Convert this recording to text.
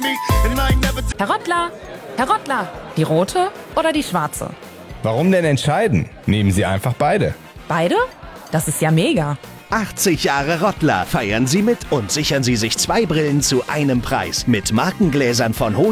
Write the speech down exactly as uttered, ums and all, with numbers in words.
Herr Rottler, Herr Rottler, die rote oder die schwarze? Warum denn entscheiden? Nehmen Sie einfach beide. Beide? Das ist ja mega. achtzig Jahre Rottler feiern Sie mit und sichern Sie sich zwei Brillen zu einem Preis mit Markengläsern von Hoja